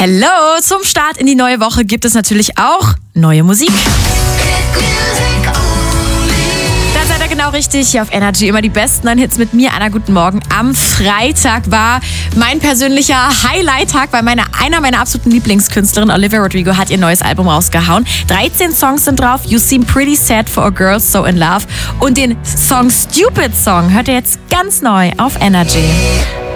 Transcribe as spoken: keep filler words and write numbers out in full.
Hello, zum Start in die neue Woche gibt es natürlich auch neue Musik. Da seid ihr genau richtig, hier auf Energy. Immer die besten neuen Hits mit mir, Anna. Guten Morgen. Am Freitag war mein persönlicher Highlight-Tag, weil meine, einer meiner absoluten Lieblingskünstlerinnen, Olivia Rodrigo, hat ihr neues Album rausgehauen. dreizehn Songs sind drauf. You Seem Pretty Sad for a Girl So in Love. Und den Song Stupid Song hört ihr jetzt ganz neu auf Energy.